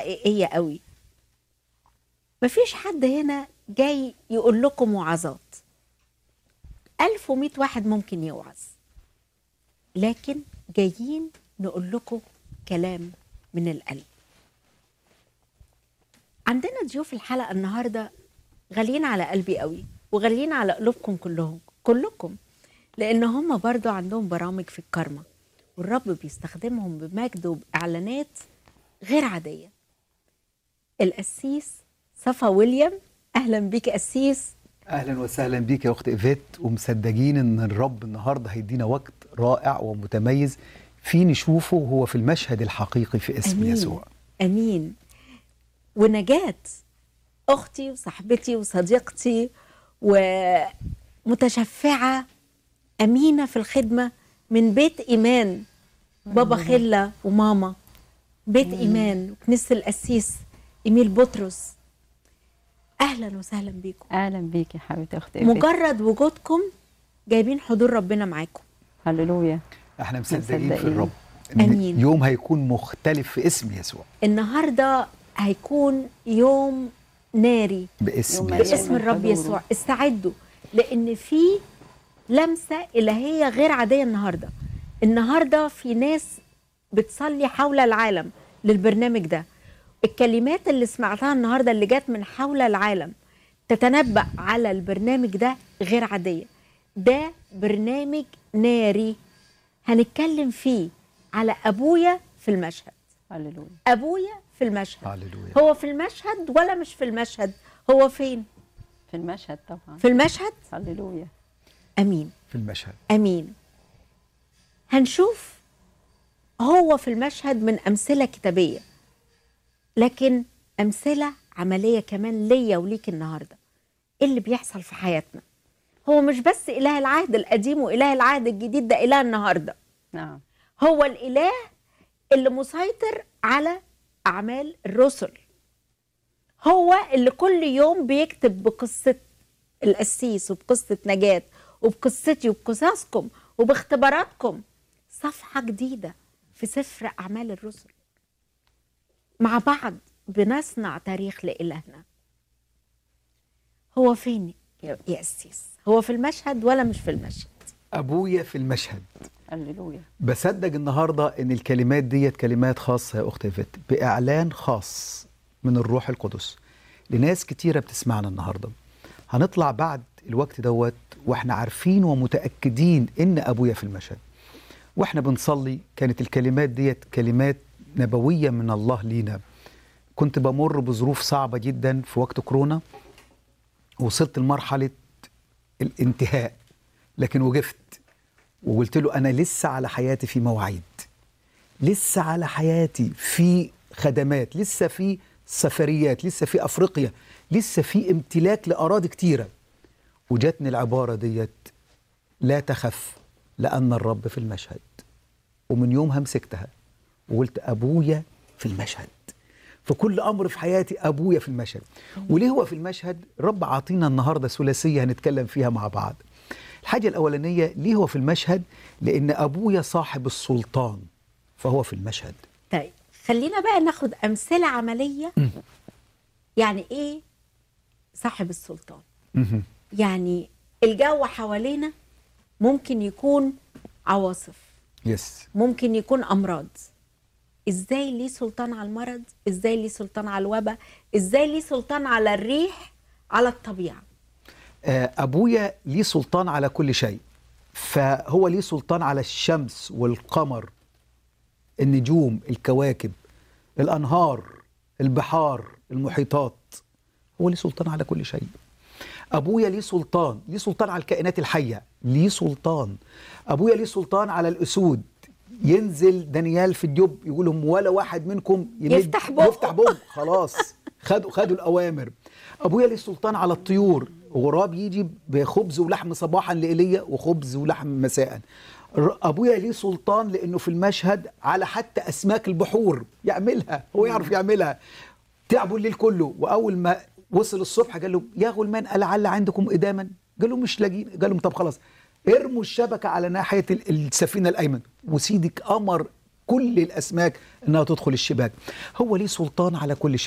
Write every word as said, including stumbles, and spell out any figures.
حقيقية قوي. مفيش حد هنا جاي يقول لكم وعظات، ألف ومئة واحد ممكن يوعظ، لكن جايين نقول لكم كلام من القلب. عندنا ضيوف الحلقة النهاردة غاليين على قلبي قوي، وغاليين على قلوبكم كلهم كلكم، لأن هم برضو عندهم برامج في الكارما، والرب بيستخدمهم بمجد وبإعلانات غير عادية. القسيس صفا ويليام، أهلا بيك قسيس. اهلا وسهلا بيك يا اخت ايفيت، ومصدقين ان الرب النهارده هيدينا وقت رائع ومتميز في نشوفه هو في المشهد الحقيقي في اسم أمين. يسوع. امين. ونجاة اختي وصاحبتي وصديقتي ومتشفعه امينه في الخدمه من بيت ايمان، بابا خله وماما بيت ايمان وكنيسه القسيس ايميل بطرس. اهلا وسهلا بيكم. اهلا بيك يا حبيبتي اختي إيفيت. مجرد وجودكم جايبين حضور ربنا معاكم. هللويا. احنا مصدقين في مصدقين. الرب ان أمين. يوم هيكون مختلف في اسم يسوع النهارده هيكون يوم ناري باسم يوم يسوع. باسم من الرب حضوره. يسوع. استعدوا، لان في لمسه الهيه غير عاديه النهارده. النهارده في ناس بتصلي حول العالم للبرنامج ده. الكلمات اللي سمعتها النهارده اللي جت من حول العالم تتنبأ على البرنامج ده غير عاديه. ده برنامج ناري هنتكلم فيه على ابويا في المشهد. هللويا. ابويا في المشهد. هللويا. هو في المشهد ولا مش في المشهد؟ هو فين؟ في المشهد طبعا. في المشهد. هللويا. امين. في المشهد. امين. هنشوف هو في المشهد من امثله كتابيه، لكن امثله عمليه كمان ليا وليك النهارده. ايه اللي بيحصل في حياتنا؟ هو مش بس اله العهد القديم واله العهد الجديد، ده اله النهارده. نعم. هو الاله اللي مسيطر على اعمال الرسل. هو اللي كل يوم بيكتب بقصه القسيس وبقصه نجاة وبقصتي وبقصصكم وباختباراتكم صفحه جديده في سفر اعمال الرسل. مع بعض بنصنع تاريخ لإلهنا. هو فين يا يا قسيس؟ هو في المشهد ولا مش في المشهد؟ ابويا في المشهد. هللويا. بصدق النهارده ان الكلمات ديت كلمات خاصه يا اخت ايفيت، باعلان خاص من الروح القدس لناس كتيره بتسمعنا النهارده. هنطلع بعد الوقت دوت واحنا عارفين ومتاكدين ان ابويا في المشهد. واحنا بنصلي كانت الكلمات ديت كلمات نبويه من الله لينا. كنت بمر بظروف صعبه جدا في وقت كورونا، وصلت لمرحله الانتهاء، لكن وقفت وقلت له أنا لسه على حياتي في مواعيد، لسه على حياتي في خدمات، لسه في سفريات، لسه في أفريقيا، لسه في امتلاك لأراضي كتيرة. وجاتني العبارة ديت: لا تخف لأن الرب في المشهد. ومن يومها مسكتها وقلت أبويا في المشهد. فكل أمر في حياتي أبويا في المشهد. وليه هو في المشهد؟ رب عاطينا النهاردة ثلاثية هنتكلم فيها مع بعض. الحاجة الأولانية، ليه هو في المشهد؟ لأن أبويا صاحب السلطان فهو في المشهد. طيب خلينا بقى ناخد أمثلة عملية. يعني إيه صاحب السلطان؟ مهم. يعني الجو حوالينا ممكن يكون عواصف، يس. ممكن يكون أمراض. إزاي ليه سلطان على المرض؟ إزاي ليه سلطان على الوباء؟ إزاي ليه سلطان على الريح، على الطبيعة؟ آه، أبويا ليه سلطان على كل شيء، فهو ليه سلطان على الشمس والقمر، النجوم، الكواكب، الأنهار، البحار، المحيطات. هو ليه سلطان على كل شيء. أبويا ليه سلطان، ليه سلطان على الكائنات الحية، ليه سلطان. أبويا ليه سلطان على الأسود. ينزل دانيال في الجب يقول لهم ولا واحد منكم يمد يفتح بقه. يفتح بقه. خلاص خدوا خدوا الأوامر. أبويا ليه سلطان على الطيور. غراب يجي بخبز ولحم صباحا لإيليا وخبز ولحم مساء. أبويا ليه سلطان لأنه في المشهد على حتى أسماك البحور يعملها، هو يعرف يعملها. تعبوا الليل كله، وأول ما وصل الصبح قال له يا غلمان ألعل عندكم إداما؟ قالوا مش لاقيين. قال لهم طب خلاص ارموا الشبكة على ناحية السفينة الأيمن. وسيدك أمر كل الاسماك انها تدخل الشباك. هو ليه سلطان على كل شيء.